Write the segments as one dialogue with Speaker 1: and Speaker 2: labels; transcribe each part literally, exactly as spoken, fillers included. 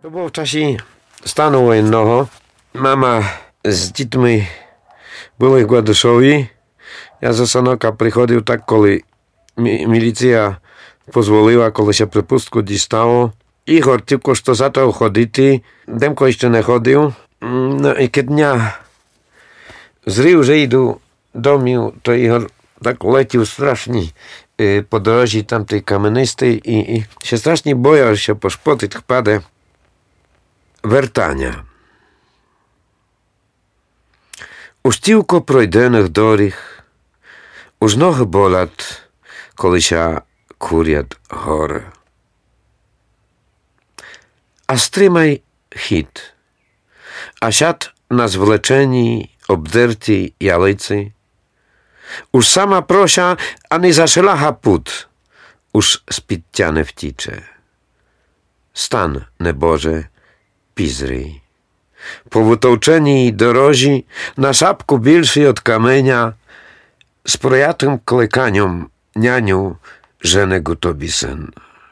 Speaker 1: To było w czasie stanu wojennego. Mama z dziećmi byli w Gładyszowie. Ja ze Sanoka przychodził tak, коли milicja pozwoliła, коли się przepustku dostało. Igor tylko що zaczął chodzić. Demko jeszcze nie chodził. No i kiedy dnia zrył, że idą do mnie, to Igor tak lecił strasznie po drodze tamtej kamienistej i, i się strasznie bojął, że się poszpotyć wpadę wертання. Уж тільки пройдених доріг, уж ноги болять, коли ся курять гори. А стримай хід, а сяд на звлеченій, обдертій ялиці, уж сама прося, а не зашелага пут, уж з-під не втіче. Стан, небоже, Пізрій. По витовченій дорожі, на шапку більший от каменя, з проятим кликанням няню женегу тобі син.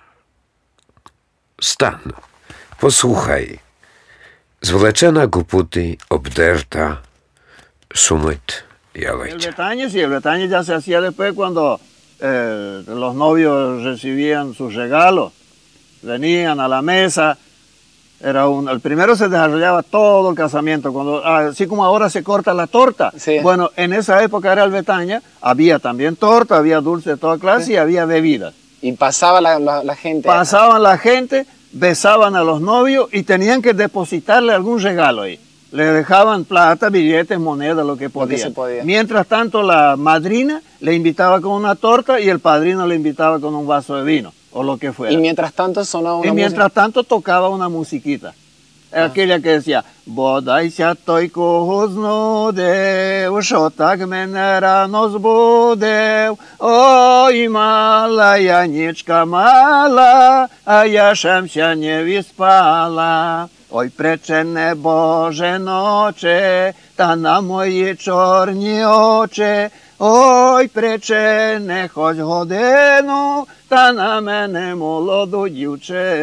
Speaker 1: Стан, послухай, звлечена гупути, обдерта, шумить ялиця.
Speaker 2: El Bretaña, sí, el Bretaña ya se hacía después cuando eh, los novios recibían sus regalos, venían a la mesa. Era un, el primero se desarrollaba todo el casamiento, cuando, así como ahora se corta la torta.
Speaker 3: Sí.
Speaker 2: Bueno, en esa época era el Bretaña, había también torta, había dulce de toda clase, sí, y había bebidas.
Speaker 3: Y pasaba la, la, la gente.
Speaker 2: Pasaban la gente, besaban a los novios y tenían que depositarle algún regalo ahí. Le dejaban plata, billetes, monedas, lo que podían.
Speaker 3: Lo que se podía.
Speaker 2: Mientras tanto, la madrina le invitaba con una torta y el padrino le invitaba con un vaso de vino, o lo que fuera.
Speaker 3: Y mientras tanto sonaba una
Speaker 2: Y mientras
Speaker 3: música.
Speaker 2: tanto tocaba una musiquita. Era aquella que decía, Бодайся той, кого знудив, що так мене рано збудив. Ой, мала я нічка мала, а я шемся не віспала. Ой, пречене Боже ноче, та на мої чорні очі. Ой, пречене хоч годину, та на мене молоду дівчину.